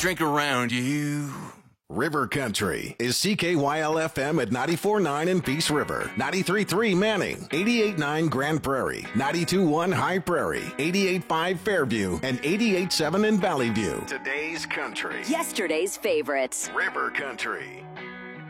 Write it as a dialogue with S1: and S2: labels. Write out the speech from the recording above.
S1: drink around you.
S2: River Country is CKYL-FM at 94.9 in Peace River, 93.3 Manning, 88.9 Grand Prairie, 92.1 High Prairie, 88.5 Fairview, and 88.7 in Valley View. Today's country.
S3: Yesterday's favorites.
S2: River Country.